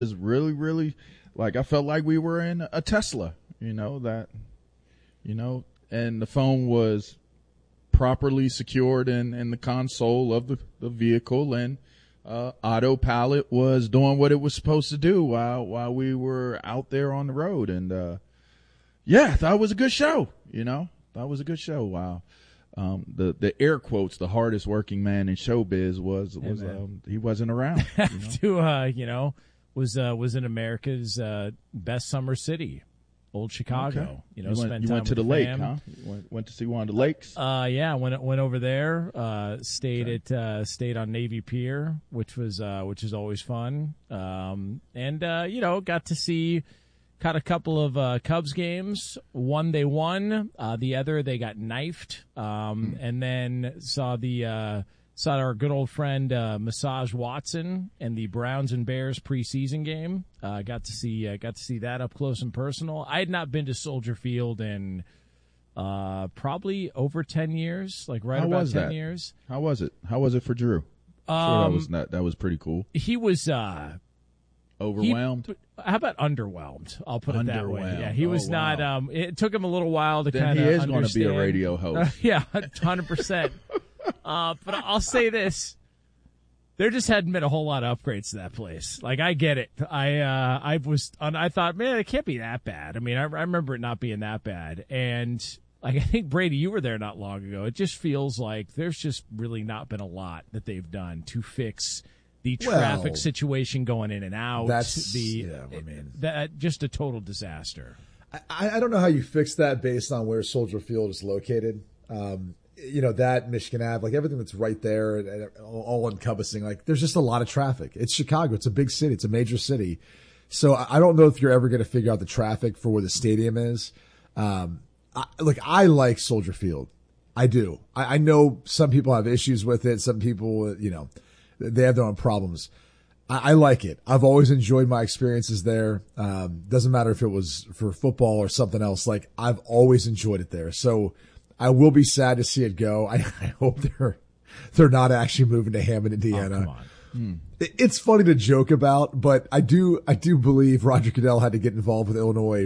was really, really like I felt like we were in a Tesla, and the phone was properly secured in the console of the vehicle, and autopilot was doing what it was supposed to do while we were out there on the road. And I thought it was a good show. Thought it was a good show. Wow. The air quotes, the hardest working man in showbiz was he wasn't around. Was in America's best summer city, old Chicago. Okay. Spent time you went to with the lake, fam. huh? You went to see one of the lakes. Went over there. Stayed on Navy Pier, which is always fun. Got to see. Caught a couple of Cubs games. One they won. The other they got knifed. And then saw our good old friend Massage Watson and the Browns and Bears preseason game. Got to see that up close and personal. I had not been to Soldier Field in probably over 10 years, like right about 10 years. How was it? How was it for Drew? That was pretty cool. He was overwhelmed. How about underwhelmed? I'll put it that way. Yeah, he was not. Wow. It took him a little while to kind of. He is going to be a radio host. 100%. But I'll say this: there just hadn't been a whole lot of upgrades to that place. Like, I get it. I thought, man, it can't be that bad. I mean, I remember it not being that bad, and like, I think Brady, you were there not long ago. It just feels like there's just really not been a lot that they've done to fix the traffic situation going in and out. That's just a total disaster. I don't know how you fix that based on where Soldier Field is located. That Michigan Ave, like everything that's right there, and all encompassing. Like, there's just a lot of traffic. It's Chicago. It's a big city. It's a major city. So I don't know if you're ever going to figure out the traffic for where the stadium is. I like Soldier Field. I do. I know some people have issues with it. Some people, they have their own problems. I like it. I've always enjoyed my experiences there. Doesn't matter if it was for football or something else. Like, I've always enjoyed it there. So I will be sad to see it go. I hope they're not actually moving to Hammond, Indiana. Oh, come on. It's funny to joke about, but I do believe Roger Goodell had to get involved with Illinois,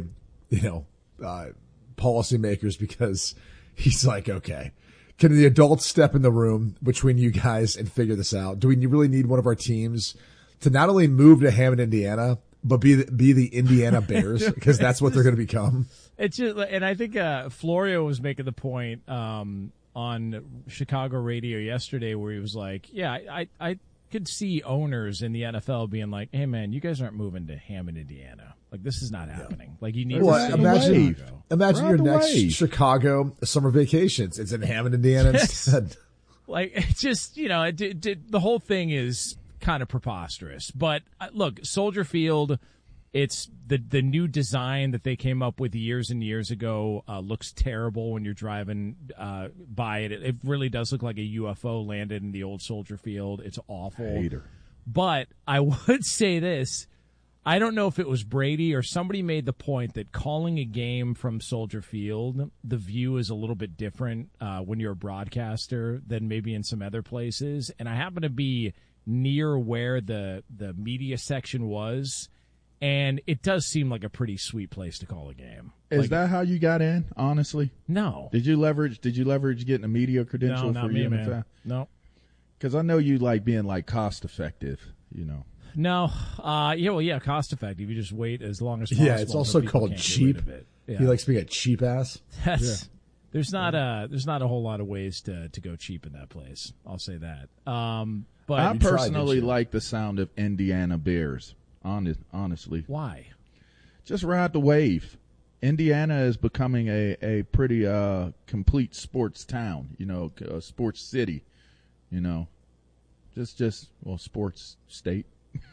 policymakers, because he's like, okay, can the adults step in the room between you guys and figure this out? Do we really need one of our teams to not only move to Hammond, Indiana, but be the Indiana Bears, because that's what they're going to become? It's just, and I think Florio was making the point on Chicago radio yesterday, where he was like, "Yeah, I could see owners in the NFL being like, hey man, you guys aren't moving to Hammond, Indiana. Like, this is not happening. Like, you need to imagine your next Chicago summer vacations. It's in Hammond, Indiana instead. Like, it's just, the whole thing is kind of preposterous. But look, Soldier Field, it's the new design that they came up with years and years ago. Looks terrible when you're driving by it. It really does look like a UFO landed in the old Soldier Field. It's awful. Hater. But I would say this. I don't know if it was Brady or somebody made the point that calling a game from Soldier Field, the view is a little bit different when you're a broadcaster than maybe in some other places. And I happen to be near where the media section was, and it does seem like a pretty sweet place to call a game. Is that how you got in, honestly? No. Did you leverage getting a media credential for you? Me, man. No. Because I know you like being like cost effective, No. Cost effective. You just wait as long as possible. Yeah, it's also called cheap. Yeah. He likes being a cheap ass. There's not a whole lot of ways to go cheap in that place. I'll say that. But I personally like the sound of Indiana Bears. Honestly. Why? Just ride the wave. Indiana is becoming a pretty complete sports town, a sports city, sports state.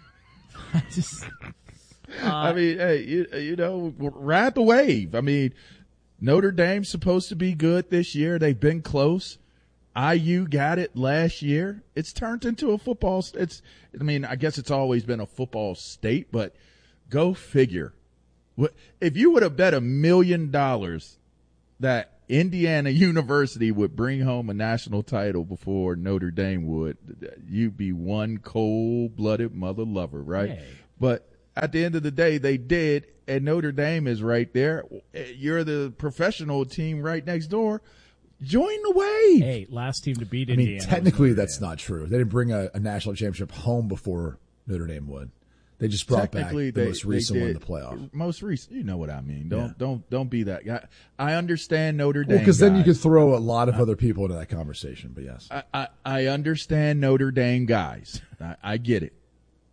I mean, hey, ride the wave. I mean, Notre Dame's supposed to be good this year. They've been close. IU got it last year. It's turned into a football. I guess it's always been a football state, but go figure. If you would have bet $1 million that Indiana University would bring home a national title before Notre Dame would, you'd be one cold-blooded mother lover, right? Hey. But at the end of the day, they did, and Notre Dame is right there. You're the professional team right next door. Join the wave. Hey, last team to beat I mean, Indiana. technically that's not true. They didn't bring a national championship home before Notre Dame would. They just brought back the most recent one in the playoff. Most recent, you know what I mean. Don't be that guy. I understand Notre Dame. Well, because then you could throw a lot of other people into that conversation. But yes, I understand Notre Dame guys. I get it.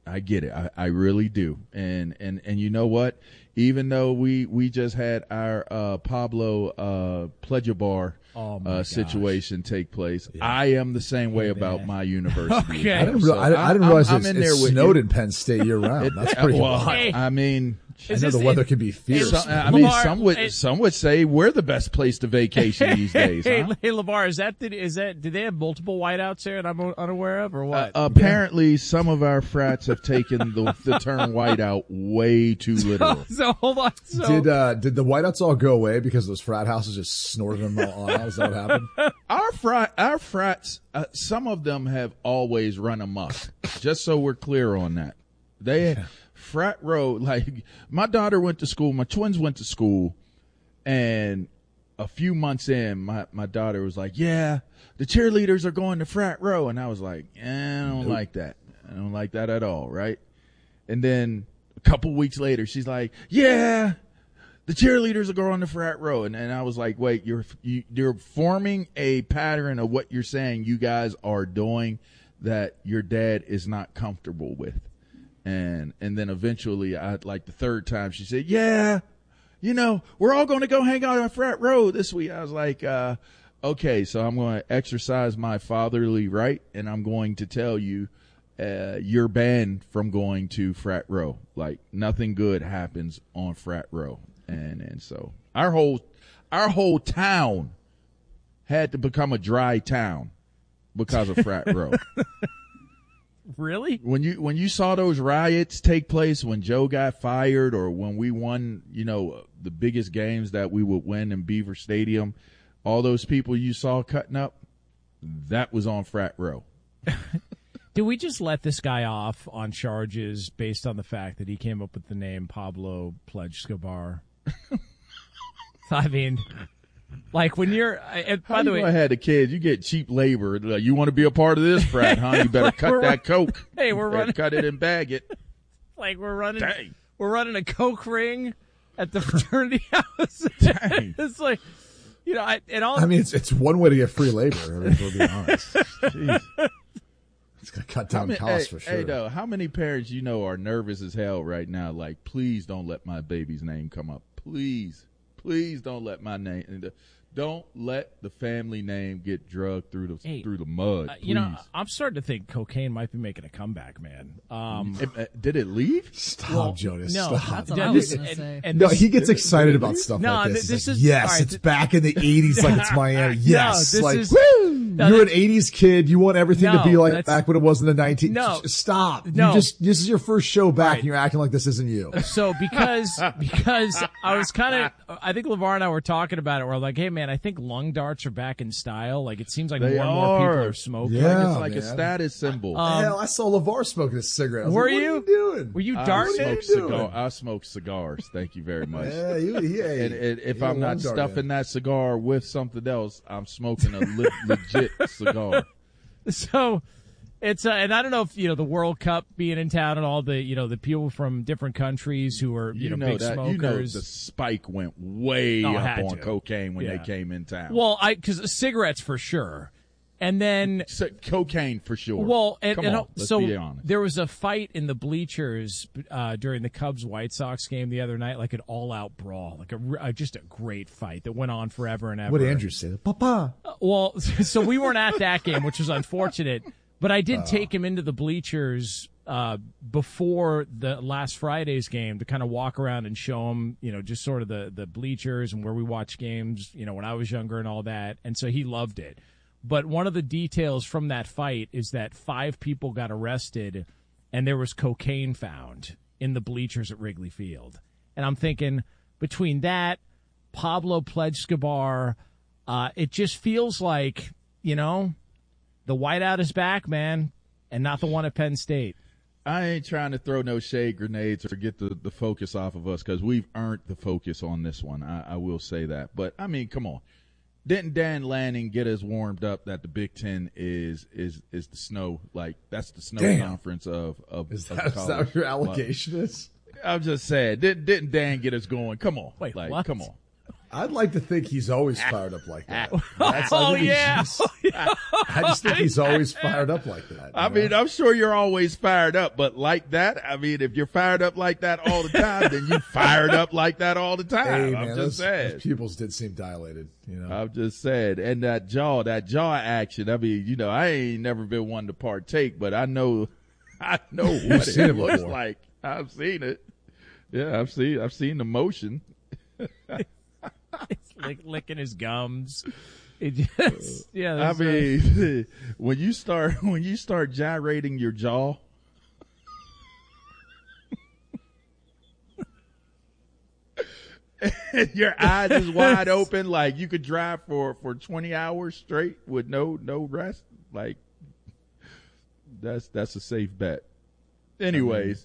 I really do. And you know what? Even though we just had our Pablo Plejabar situation take place, I am the same way about my university. Okay. I didn't realize it snowed in Penn State year round. That's pretty well. wild. I mean, I know the weather can be fierce. Some would say we're the best place to vacation these days. Hey, huh? hey, LeVar, do they have multiple whiteouts there and I'm unaware of, or what? Apparently, some of our frats have taken the term whiteout way too literal. So hold on. Did the whiteouts all go away because those frat houses just snorted them all out? Is that what happened? Our frats, some of them have always run amok. Just so we're clear on that, frat row. Like my daughter went to school, my twins went to school, and a few months in, my daughter was like, "Yeah, the cheerleaders are going to frat row," and I was like, I don't like that. I don't like that at all, right? And then a couple weeks later, she's like, "Yeah, the cheerleaders are going to frat row," and I was like, "Wait, you're forming a pattern of what you're saying you guys are doing that your dad is not comfortable with." And then eventually, the third time, she said, "Yeah, we're all going to go hang out on frat row this week." I was like, okay, so I'm going to exercise my fatherly right, and I'm going to tell you, you're banned from going to frat row. Like nothing good happens on frat row. And so our whole town had to become a dry town because of frat row. Really? When you saw those riots take place when Joe got fired, or when we won, the biggest games that we would win in Beaver Stadium, all those people you saw cutting up, that was on frat row. Do we just let this guy off on charges based on the fact that he came up with the name Pablo Plejabar? I mean, like when you're, by the way, I had the kids, you get cheap labor. You want to be a part of this frat, huh? You better cut that coke. Hey, we're running, cut it and bag it. Like we're running Dang. a coke ring at the fraternity house. Dang. It's like, it's one way to get free labor. I mean, we'll be honest. Jeez. It's gonna cut down costs for sure. Hey, though, how many parents are nervous as hell right now? Like, please don't let my baby's name come up. Please don't let my name. Don't let the family name get drugged through the mud. I'm starting to think cocaine might be making a comeback, man. Did it leave? Stop, Jonas. No, stop. That's what I was going to say. No, he gets excited about stuff like this. This like, is yes, right, it's back in the 80s like it's Miami. Yes, no, like is, woo! No, You're an 80s kid. You want everything to be like back when it was in the 19. No, stop. No, this is your first show back, right. and you're acting like this isn't you. So because I was I think LeVar and I were talking about it. We're like, hey man, I think lung darts are back in style. Like it seems like more and more people are smoking. Yeah, it's like a status symbol. Hell, I saw LeVar smoking a cigarette. What are you doing? Were you darting? I smoke cigars. Thank you very much. Yeah, and if I'm not stuffing that cigar with something else, I'm smoking a legit cigar. So it's and I don't know if the World Cup being in town and all the the people from different countries who are big smokers. The spike went way up on cocaine when they came in town. Well, because cigarettes for sure. And then cocaine for sure. Well, let's be honest. There was a fight in the bleachers during the Cubs-White Sox game the other night, like an all-out brawl, like just a great fight that went on forever and ever. What did Andrew say? Papa. Well, so we weren't at that game, which was unfortunate, but I did take him into the bleachers before the last Friday's game to kind of walk around and show him, just sort of the bleachers and where we watch games, when I was younger and all that. And so he loved it. But one of the details from that fight is that 5 people got arrested and there was cocaine found in the bleachers at Wrigley Field. And I'm thinking between that, Pablo Plejabar, it just feels like, the whiteout is back, man, and not the one at Penn State. I ain't trying to throw no shade grenades or get the focus off of us because we've earned the focus on this one. I will say that. But, I mean, come on. Didn't Dan Lanning get us warmed up that the Big Ten is the snow, like, that's the snow conference of Is of that college. what your allegation is? I'm just saying, didn't Dan get us going? Come on. Wait, like, what? come on. I'd like to think he's always fired up like that. I just think he's always fired up like that. I mean, I'm sure you're always fired up, but like that, I mean, if you're fired up like that all the time, then you fired up like that all the time. Hey, I'm man, just saying. those pupils did seem dilated, I'm just saying. And that jaw action, I mean, I ain't never been one to partake, but I know what seen it it looks before. like. I've seen it. Yeah, I've seen the motion. It's like licking his gums. It just, yeah. I mean, when you start gyrating your jaw, and your eyes is wide open, like you could drive for 20 hours straight with no rest, like that's a safe bet. Anyways,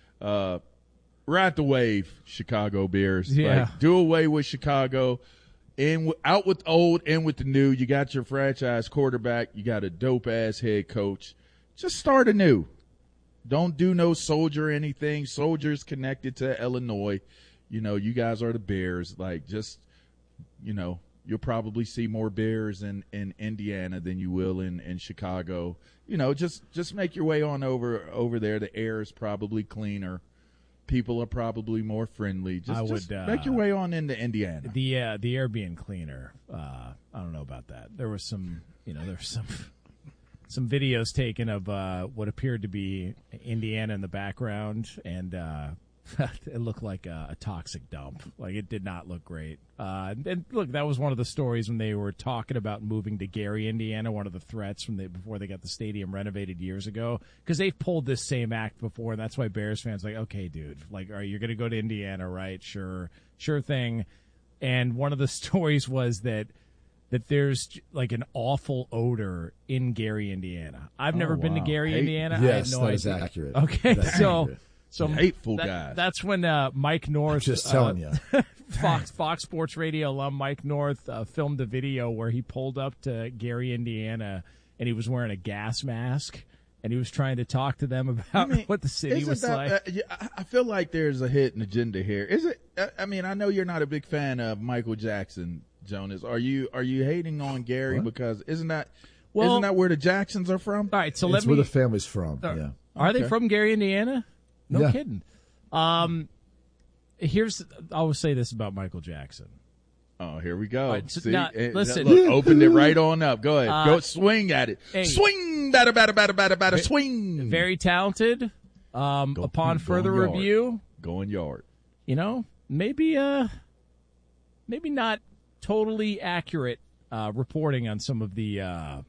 ride the wave, Chicago Bears. Yeah. Like, do away with Chicago. Out with old, in with the new. You got your franchise quarterback. You got a dope-ass head coach. Just start anew. Don't do no soldier anything. Soldiers connected to Illinois. You guys are the Bears. Like, just, you'll probably see more Bears in Indiana than you will in Chicago. Just make your way on over there. The air is probably cleaner. People are probably more friendly. Just make your way on into Indiana. The air being cleaner. I don't know about that. There was some, there's some videos taken of what appeared to be Indiana in the background, and it looked like a toxic dump. Like, it did not look great. And look, that was one of the stories when they were talking about moving to Gary, Indiana, one of the threats before they got the stadium renovated years ago, because they've pulled this same act before, and that's why Bears fans are like, okay, dude, like, all right, you're going to go to Indiana, right? Sure thing. And one of the stories was that there's like an awful odor in Gary, Indiana. I've never been to Gary, Indiana. Yes, I had no that is idea. accurate. Okay, That is so. accurate. So hateful guy. That's when Mike North, Just telling you, Fox Sports Radio alum Mike North filmed a video where he pulled up to Gary, Indiana, and he was wearing a gas mask, and he was trying to talk to them about what the city was like. I feel like there's a hidden agenda here. Is it? I mean, I know you're not a big fan of Michael Jackson, Jonas. Are you hating on Gary because isn't that where the Jacksons are from? All right, so it's where the family's from. Are they from Gary, Indiana? No kidding. I will say this about Michael Jackson. Oh, here we go. Right, so See, now, listen. Look, opened it right on up. Go ahead. Go swing at it. Hey, swing, batter, swing. Very talented. Upon further yard. review, going yard. Maybe not totally accurate reporting on some of the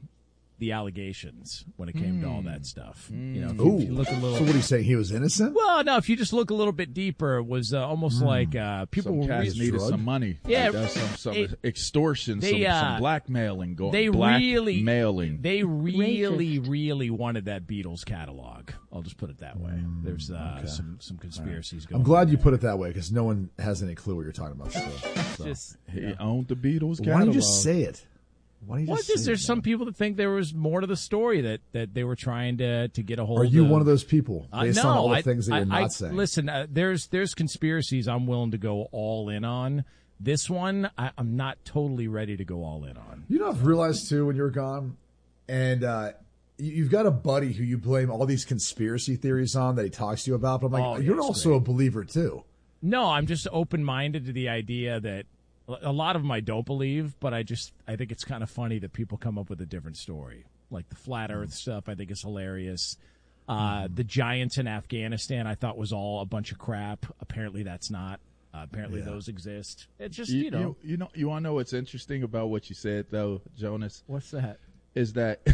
allegations when it came to all that stuff. If you look a little. So what are you saying? He was innocent? Well, no. If you just look a little bit deeper, it was almost like people Some were cats needed some money. Yeah, like some extortion, some blackmailing going. They blackmailing. They really wanted that Beatles catalog. I'll just put it that way. There's some conspiracies going. I'm glad on you there. put it that way because no one has any clue what you're talking about still. So. Just, He owned the Beatles catalog. Why don't you just say it? Why don't you just say there's it, some man? people that think there was more to the story that they were trying to get a hold of. Are you one of those people based no, on all the things that you're not saying? Listen, there's conspiracies I'm willing to go all in on. This one, I'm not totally ready to go all in on. You know, I've realized too when you're gone, and you've got a buddy who you blame all these conspiracy theories on that he talks to you about. But I'm like, you're also a believer too. No, I'm just open-minded to the idea that a lot of them I don't believe, but I think it's kind of funny that people come up with a different story. Like the flat Earth stuff, I think is hilarious. The giants in Afghanistan, I thought was all a bunch of crap. Apparently, that's not. Apparently, those exist. It's just You want to know what's interesting about what you said though, Jonas? What's that? Is that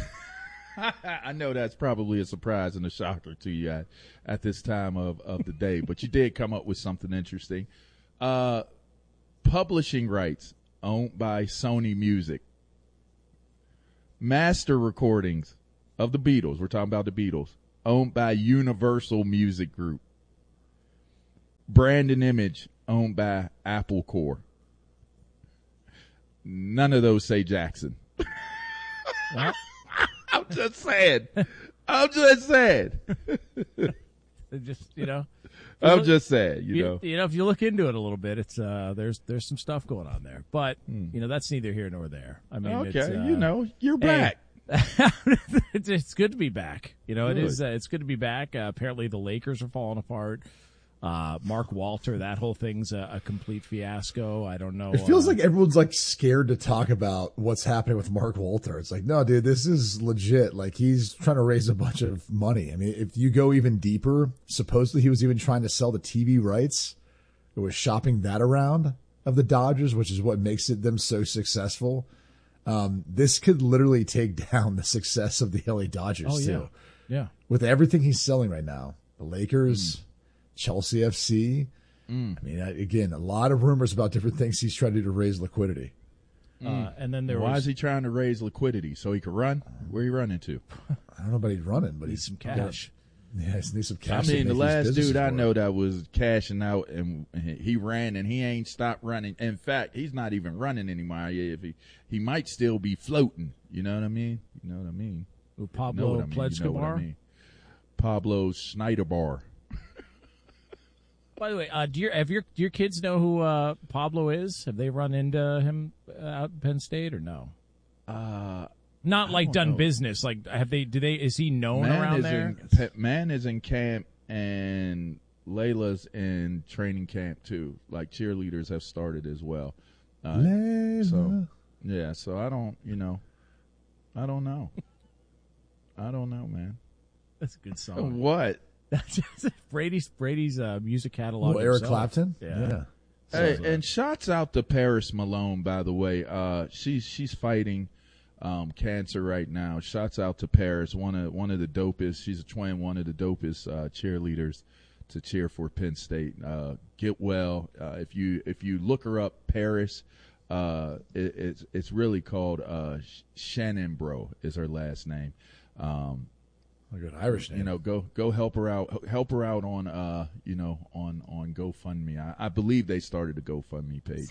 I know that's probably a surprise and a shocker to you at this time of the day, but you did come up with something interesting. Publishing rights owned by Sony Music. Master recordings of the Beatles. We're talking about the Beatles. owned by Universal Music Group. Brand and image owned by Apple Corps. None of those say Jackson. Well, I'm just saying. I'm just saying. just, you know. I'm just saying, you know. You know, if you look into it a little bit, it's there's some stuff going on there. But, you know, that's neither here nor there. I mean, Okay, it's, you know, you're back. It's good to be back. You know, Good. it is. It's good to be back. Apparently, the Lakers are falling apart. Mark Walter, that whole thing's a complete fiasco. I don't know. It feels like everyone's like scared to talk about what's happening with Mark Walter. It's like, no, dude, this is legit. Like, he's trying to raise a bunch of money. I mean, if you go even deeper, supposedly he was even trying to sell the TV rights. It was shopping that around of the Dodgers, which is what makes them so successful. This could literally take down the success of the LA Dodgers too. Yeah. With everything he's selling right now, the Lakers, Chelsea FC. I mean, again, a lot of rumors about different things he's trying to do to raise liquidity. And then Why is he trying to raise liquidity? So he could run? Where are you running to? I don't know about he's running, but he's some cash. Yeah, he needs some I cash. to mean, the make these last businesses dude I work. know that was cashing out, and he ran, and he ain't stopped running. In fact, he's not even running anymore. If he might still be floating. You know what I mean? You know what I mean? Ooh, You know Pablo what I mean? You know what I Pledgebar. mean? Pablo Schneiderbar. By the way, do your kids know who Pablo is? Have they run into him out in Penn State or no? Not like done know. business. Like, have they? Do they? Is he known around there? Man is in camp, and Layla's in training camp too. Like, cheerleaders have started as well. Layla. So yeah, so I don't know. I don't know, man. That's a good song. What? Brady's music catalog. Oh, Eric himself. Clapton? Yeah. Hey, and shouts out to Paris Malone, by the way. She's fighting cancer right now. Shouts out to Paris, one of the dopest. She's a twin, one of the dopest cheerleaders to cheer for Penn State. Get well. If you look her up, Paris. It's really called Shannon Bro is her last name. A good Irish name. You know, go help her out. Help her out on on GoFundMe. I believe they started a GoFundMe page.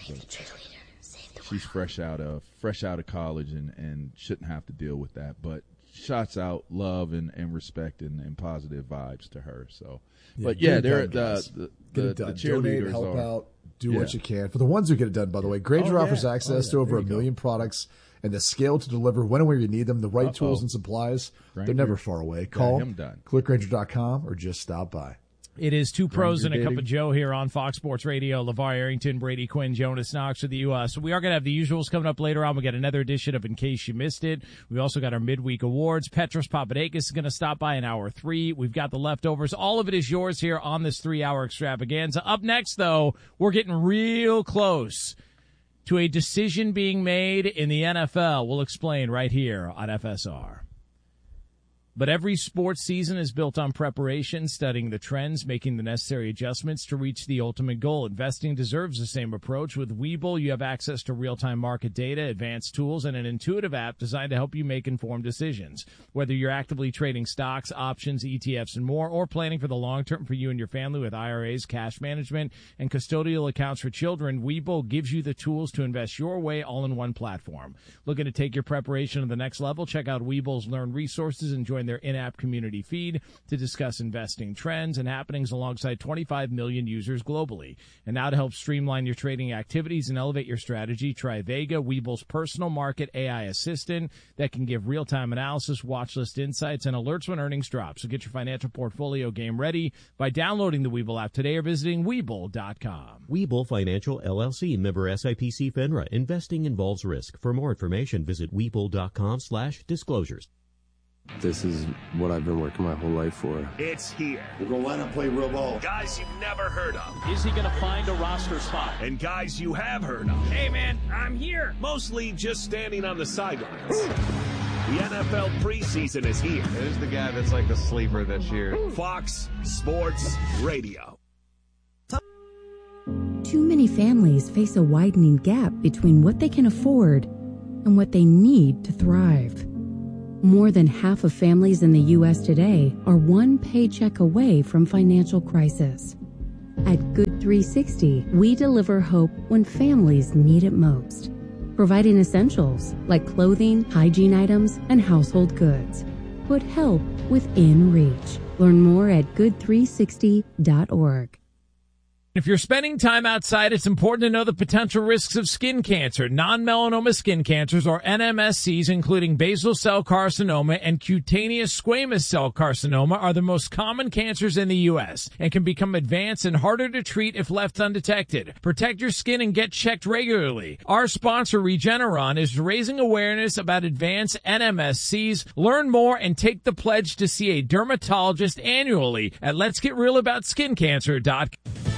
So she's fresh out of college and shouldn't have to deal with that. But shots out, love and respect and positive vibes to her. So, but yeah, they're the cheerleaders Donate, help are. out, do what you can. For the ones who get it done, by the way, Granger offers access to over 1 million products and the scale to deliver when and where you need them, the right tools and supplies. Granger. They're never far away. Call, him done. click Granger.com or just stop by. It is two pros and a cup Diddy. of Joe here on Fox Sports Radio. LeVar Arrington, Brady Quinn, Jonas Knox with you. So we are going to have the usuals coming up later on. We got another edition of In Case You Missed It. We also got our midweek awards. Petros Papadakis is going to stop by in hour 3. We've got the leftovers. All of it is yours here on this 3-hour extravaganza. Up next, though, we're getting real close to a decision being made in the NFL. We'll explain right here on FSR. But every sports season is built on preparation, studying the trends, making the necessary adjustments to reach the ultimate goal. Investing deserves the same approach. With Webull, you have access to real-time market data, advanced tools, and an intuitive app designed to help you make informed decisions. Whether you're actively trading stocks, options, ETFs, and more, or planning for the long term for you and your family with IRAs, cash management, and custodial accounts for children, Webull gives you the tools to invest your way all in one platform. Looking to take your preparation to the next level? Check out Webull's Learn resources and join their in-app community feed to discuss investing trends and happenings alongside 25 million users globally. And now to help streamline your trading activities and elevate your strategy, try Vega, Webull's personal market AI assistant that can give real-time analysis, watch list insights, and alerts when earnings drop. So get your financial portfolio game ready by downloading the Webull app today or visiting Webull.com. Webull Financial LLC, member SIPC FINRA. Investing involves risk. For more information, visit Webull.com/disclosures. This is what I've been working my whole life for. It's here. We're going to line up, play real ball. Guys you've never heard of. Is he going to find a roster spot? And guys you have heard of. Hey, man, I'm here. Mostly just standing on the sidelines. The NFL preseason is here. Who's the guy that's like the sleeper this year? Fox Sports Radio. Too many families face a widening gap between what they can afford and what they need to thrive. More than half of families in the U.S. today are one paycheck away from financial crisis. At Good 360, we deliver hope when families need it most, providing essentials like clothing, hygiene items, and household goods. Put help within reach. Learn more at good360.org. If you're spending time outside, it's important to know the potential risks of skin cancer. Non-melanoma skin cancers, or NMSCs, including basal cell carcinoma and cutaneous squamous cell carcinoma, are the most common cancers in the U.S. and can become advanced and harder to treat if left undetected. Protect your skin and get checked regularly. Our sponsor, Regeneron, is raising awareness about advanced NMSCs. Learn more and take the pledge to see a dermatologist annually at letsgetrealaboutSkinCancer.com.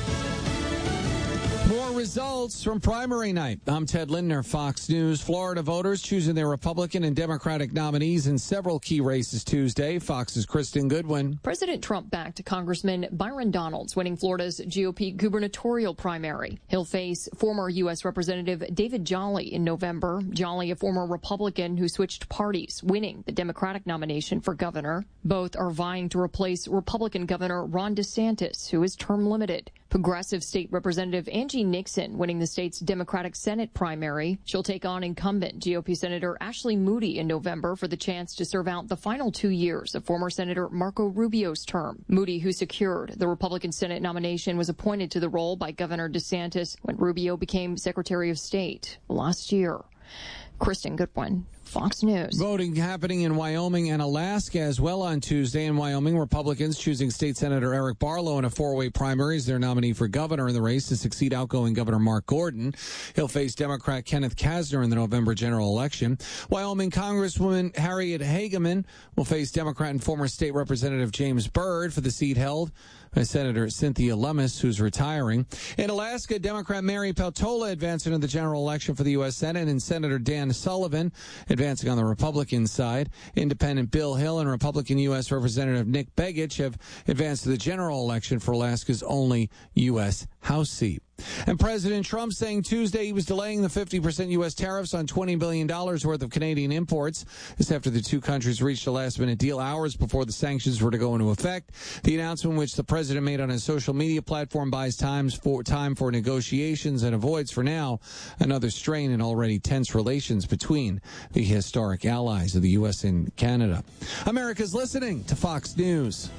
More results from primary night. I'm Ted Lindner, Fox News. Florida voters choosing their Republican and Democratic nominees in several key races Tuesday. Fox's Kristen Goodwin. President Trump backed Congressman Byron Donalds, winning Florida's GOP gubernatorial primary. He'll face former U.S. Representative David Jolly in November. Jolly, a former Republican who switched parties, winning the Democratic nomination for governor. Both are vying to replace Republican Governor Ron DeSantis, who is term limited. Progressive State Representative Angie Nixon winning the state's Democratic Senate primary. She'll take on incumbent GOP Senator Ashley Moody in November for the chance to serve out the final 2 years of former Senator Marco Rubio's term. Moody, who secured the Republican Senate nomination, was appointed to the role by Governor DeSantis when Rubio became Secretary of State last year. Kristen Goodwin, Fox News. Voting happening in Wyoming and Alaska as well on Tuesday. In Wyoming, Republicans choosing State Senator Eric Barlow in a four-way primary as their nominee for governor in the race to succeed outgoing Governor Mark Gordon. He'll face Democrat Kenneth Kasner in the November general election. Wyoming Congresswoman Harriet Hageman will face Democrat and former state representative James Byrd for the seat held by Senator Cynthia Lummis, who's retiring. In Alaska, Democrat Mary Peltola advancing in the general election for the U.S. Senate, and Senator Dan Sullivan advancing on the Republican side. Independent Bill Hill and Republican U.S. Representative Nick Begich have advanced to the general election for Alaska's only U.S. House seat. And President Trump saying Tuesday he was delaying the 50% U.S. tariffs on $20 billion worth of Canadian imports. This after the two countries reached a last-minute deal hours before the sanctions were to go into effect. The announcement, which the president made on his social media platform, buys time for negotiations and avoids, for now, another strain in already tense relations between the historic allies of the U.S. and Canada. America's listening to Fox News.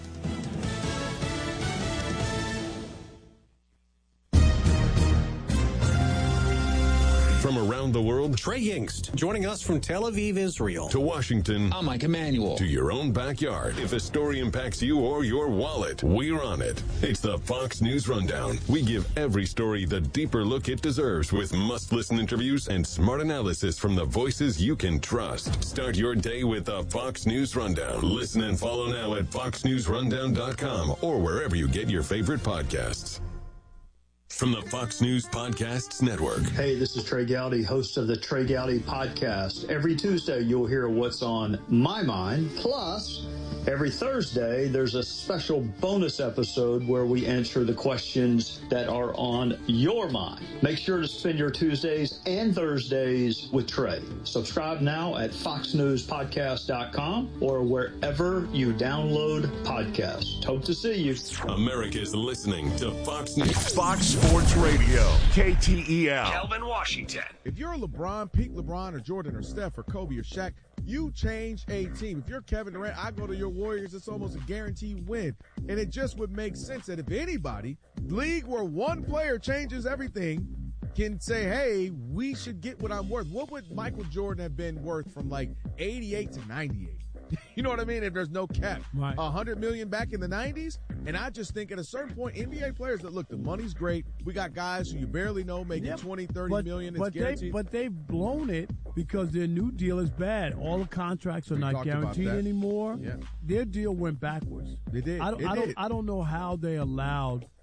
From around the world, Trey Yingst, joining us from Tel Aviv, Israel. To Washington, I'm Mike Emanuel. To your own backyard. If a story impacts you or your wallet, we're on it. It's the Fox News Rundown. We give every story the deeper look it deserves with must-listen interviews and smart analysis from the voices you can trust. Start your day with the Fox News Rundown. Listen and follow now at foxnewsrundown.com or wherever you get your favorite podcasts. From the Fox News Podcasts Network. Hey, this is Trey Gowdy, host of the Trey Gowdy Podcast. Every Tuesday, you'll hear what's on my mind. Plus, every Thursday, there's a special bonus episode where we answer the questions that are on your mind. Make sure to spend your Tuesdays and Thursdays with Trey. Subscribe now at foxnewspodcast.com or wherever you download podcasts. Hope to see you. America's listening to Fox News. Fox Sports Radio, KTEL. Kelvin, Washington. If you're LeBron, Pete LeBron, or Jordan, or Steph, or Kobe, or Shaq, you change a team. If you're Kevin Durant, I go to your Warriors, it's almost a guaranteed win. And it just would make sense that if anybody, league where one player changes everything, can say, hey, we should get what I'm worth. What would Michael Jordan have been worth from like 88 to 98? You know what I mean? If there's no cap, right. $100 million back in the 90s. And I just think at a certain point, NBA players that look, the money's great. We got guys who you barely know making 20, 30 million. It's guaranteed. But they've blown it because their new deal is bad. All the contracts are not guaranteed anymore. Yeah. Their deal went backwards. They did. I don't know how they allowed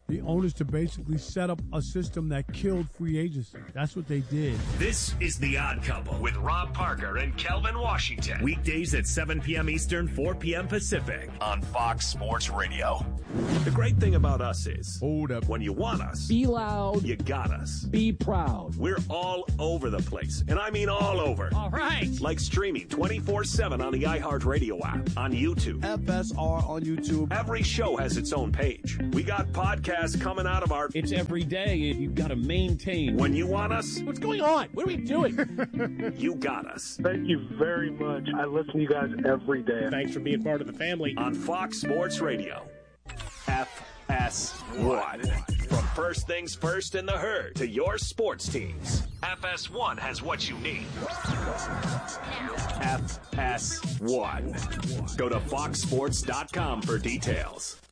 the owners to basically set up a system that killed free agency. That's what they did. This is The Odd Couple with Rob Parker and Kelvin Washington. Weekdays at 7 p.m. Eastern, 4 p.m. Pacific on Fox Sports Radio. The great thing about us is, hold up, when you want us, be loud, you got us. Be proud. We're all over the place, and I mean all over. All right. Like streaming 24/7 on the iHeartRadio app, on YouTube. FSR on YouTube. Every show has its own page. We got podcasts coming out of our... It's every day. You've got to maintain. When you want us... What's going on? What are we doing? You got us. Thank you very much. I listen to you guys every day. Thanks for being part of the family. On Fox Sports Radio. FS1. From first things first in the herd to your sports teams. FS1 has what you need. FS1. Go to foxsports.com for details.